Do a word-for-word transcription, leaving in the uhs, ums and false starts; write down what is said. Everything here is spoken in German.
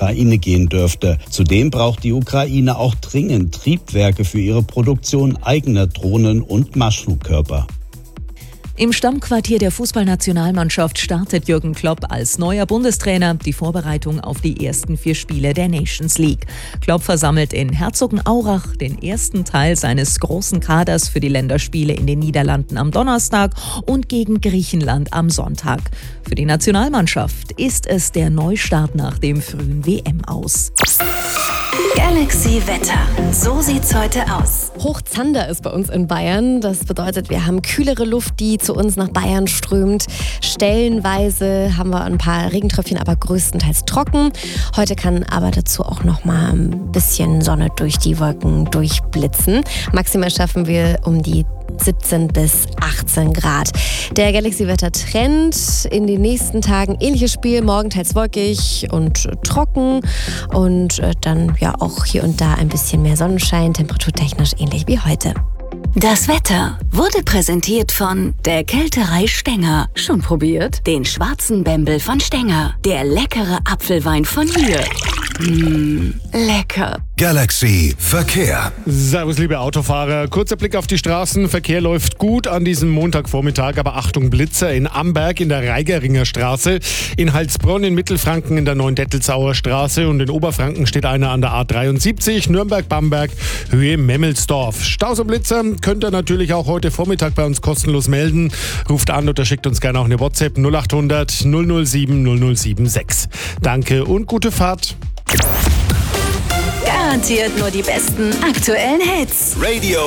Ukraine gehen dürfte. Zudem braucht die Ukraine auch dringend Triebwerke für ihre Produktion eigener Drohnen und Marschflugkörper. Im Stammquartier der Fußballnationalmannschaft startet Jürgen Klopp als neuer Bundestrainer die Vorbereitung auf die ersten vier Spiele der Nations League. Klopp versammelt in Herzogenaurach den ersten Teil seines großen Kaders für die Länderspiele in den Niederlanden am Donnerstag und gegen Griechenland am Sonntag. Für die Nationalmannschaft ist es der Neustart nach dem frühen W M-Aus. Galaxy Wetter. So sieht's heute aus. Hochzander ist bei uns in Bayern. Das bedeutet, wir haben kühlere Luft, die zu uns nach Bayern strömt. Stellenweise haben wir ein paar Regentröpfchen, aber größtenteils trocken. Heute kann aber dazu auch noch mal ein bisschen Sonne durch die Wolken durchblitzen. Maximal schaffen wir um die siebzehn bis achtzehn Grad. Der Galaxy-Wetter-Trend in den nächsten Tagen ähnliches Spiel, morgen teils wolkig und trocken und dann ja auch hier und da ein bisschen mehr Sonnenschein, temperaturtechnisch ähnlich wie heute. Das Wetter wurde präsentiert von der Kälterei Stenger. Schon probiert? Den schwarzen Bembel von Stenger. Der leckere Apfelwein von hier. Mmh, lecker. Galaxy Verkehr. Servus, liebe Autofahrer. Kurzer Blick auf die Straßen. Verkehr läuft gut an diesem Montagvormittag, aber Achtung, Blitzer in Amberg in der Reigeringer Straße, in Heilsbronn in Mittelfranken in der Neuendettelsauer Straße und in Oberfranken steht einer an der A dreiundsiebzig, Nürnberg-Bamberg, Höhe Memmelsdorf. Staus und Blitzer könnt ihr natürlich auch heute Vormittag bei uns kostenlos melden. Ruft an oder schickt uns gerne auch eine WhatsApp null acht hundert null null sieben null null sieben sechs. Danke und gute Fahrt. Garantiert nur die besten aktuellen Hits. Radio